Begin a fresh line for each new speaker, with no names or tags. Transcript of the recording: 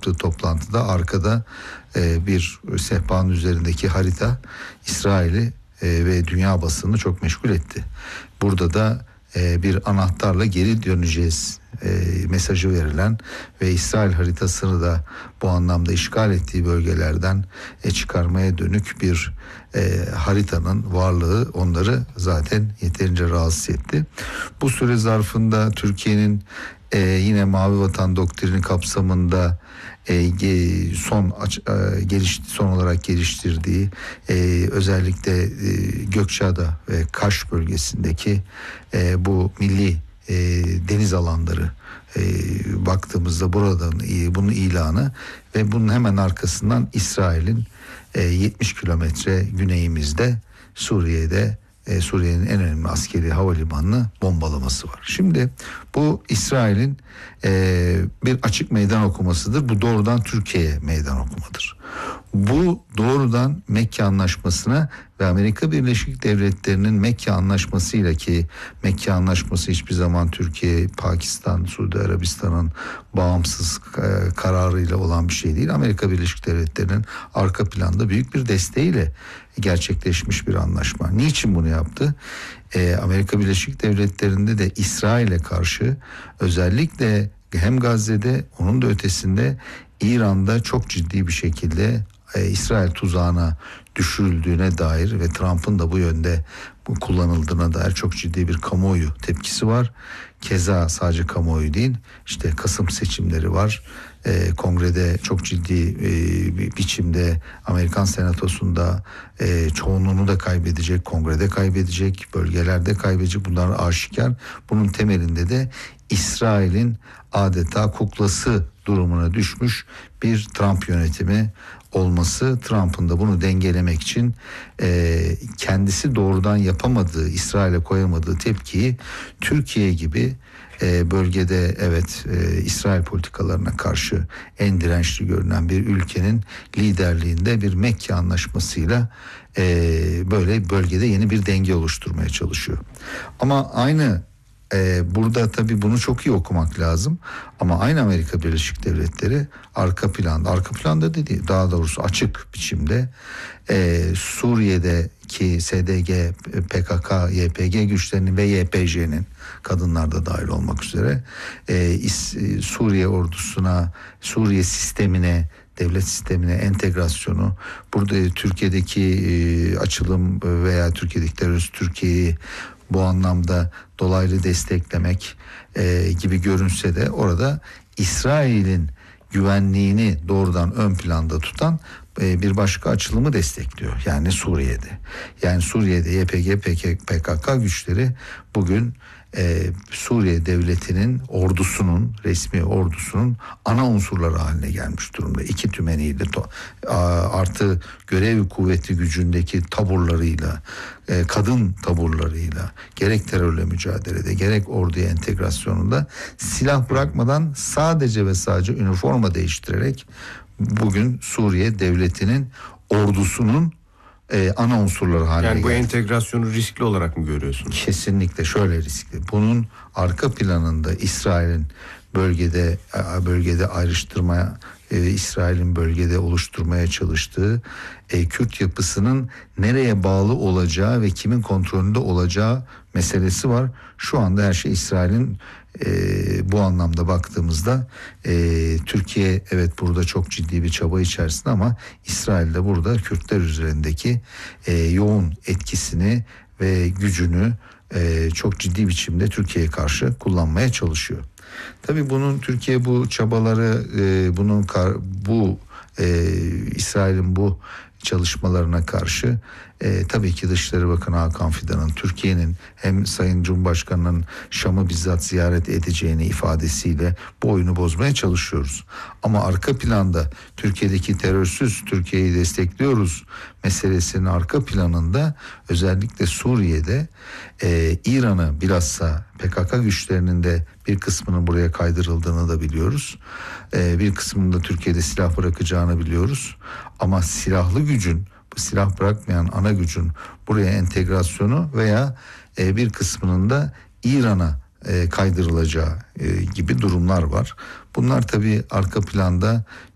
yaptığı toplantıda arkada bir sehpanın üzerindeki harita İsrail'i ve dünya basını çok meşgul etti. Burada da bir anahtarla geri döneceğiz mesajı verilen ve İsrail haritasını da bu anlamda işgal ettiği bölgelerden çıkarmaya dönük bir haritanın varlığı onları zaten yeterince rahatsız etti. Bu süre zarfında Türkiye'nin yine Mavi Vatan doktrini kapsamında son olarak geliştirdiği özellikle Gökçeada ve Kaş bölgesindeki bu milli deniz alanları baktığımızda buradan bunun ilanı ve bunun hemen arkasından İsrail'in 70 kilometre güneyimizde Suriye'de Suriye'nin en önemli askeri havalimanını bombalaması var. Şimdi bu İsrail'in bir açık meydan okumasıdır. Bu doğrudan Türkiye'ye meydan okumadır. Bu doğrudan Mekke Anlaşması'na ve Amerika Birleşik Devletleri'nin Mekke Anlaşması'yla, ki Mekke Anlaşması hiçbir zaman Türkiye, Pakistan, Suudi Arabistan'ın bağımsız kararıyla olan bir şey değil. Amerika Birleşik Devletleri'nin arka planda büyük bir desteğiyle gerçekleşmiş bir anlaşma. Niçin bunu yaptı? Amerika Birleşik Devletleri'nde de İsrail'e karşı özellikle hem Gazze'de onun da ötesinde İran'da çok ciddi bir şekilde İsrail tuzağına düşürüldüğüne dair ve Trump'ın da bu yönde kullanıldığına dair çok ciddi bir kamuoyu tepkisi var. Keza sadece kamuoyu değil, işte Kasım seçimleri var. Kongrede çok ciddi bir biçimde Amerikan Senatosu'nda çoğunluğunu da kaybedecek, kongrede kaybedecek, bölgelerde kaybedecek, bunlar aşikar. Bunun temelinde de İsrail'in adeta kuklası durumuna düşmüş bir Trump yönetimi olması, Trump'ın da bunu dengelemek için kendisi doğrudan yapamadığı, İsrail'e koyamadığı tepkiyi Türkiye gibi bölgede İsrail politikalarına karşı en dirençli görünen bir ülkenin liderliğinde bir Mekke Anlaşması'yla böyle bölgede yeni bir denge oluşturmaya çalışıyor. Ama aynı burada tabii bunu çok iyi okumak lazım. Ama aynı Amerika Birleşik Devletleri arka planda dediği, daha doğrusu açık biçimde Suriye'deki SDG, PKK, YPG güçlerinin ve YPJ'nin, kadınlar da dahil olmak üzere Suriye ordusuna, Suriye sistemine, devlet sistemine entegrasyonu, burada Türkiye'deki açılım veya Türkiye'deki terörist Türkiye'yi bu anlamda dolaylı desteklemek gibi görünse de orada İsrail'in güvenliğini doğrudan ön planda tutan bir başka açılımı destekliyor. Yani Suriye'de. Yani Suriye'de YPG, PKK güçleri bugün Suriye devletinin ordusunun, resmi ordusunun ana unsurları haline gelmiş durumda. İki tümeniyle artı görev kuvveti gücündeki taburlarıyla, kadın taburlarıyla, gerek terörle mücadelede gerek orduya entegrasyonunda silah bırakmadan sadece ve sadece üniforma değiştirerek bugün Suriye devletinin ordusunun ana unsurları haline geldi.
Yani bu entegrasyonu riskli olarak mı görüyorsunuz?
Kesinlikle şöyle riskli. Bunun arka planında İsrail'in bölgede ayrıştırmaya, İsrail'in bölgede oluşturmaya çalıştığı Kürt yapısının nereye bağlı olacağı ve kimin kontrolünde olacağı meselesi var. Şu anda her şey İsrail'in bu anlamda baktığımızda Türkiye burada çok ciddi bir çaba içerisinde ama İsrail de burada Kürtler üzerindeki yoğun etkisini ve gücünü çok ciddi biçimde Türkiye'ye karşı kullanmaya çalışıyor. Tabii bunun Türkiye bu çabaları İsrail'in bu çalışmalarına karşı tabii ki Dışişleri Bakanı Hakan Fidan'ın Türkiye'nin hem Sayın Cumhurbaşkanı'nın Şam'ı bizzat ziyaret edeceğini ifadesiyle bu oyunu bozmaya çalışıyoruz. Ama arka planda Türkiye'deki terörsüz Türkiye'yi destekliyoruz meselesinin arka planında özellikle Suriye'de İran'ı bilhassa PKK güçlerinin de bir kısmının buraya kaydırıldığını da biliyoruz. Bir kısmının da Türkiye'de silah bırakacağını biliyoruz. Ama silahlı gücün, bu silah bırakmayan ana gücün buraya entegrasyonu veya bir kısmının da İran'a kaydırılacağı gibi durumlar var. Bunlar tabii arka planda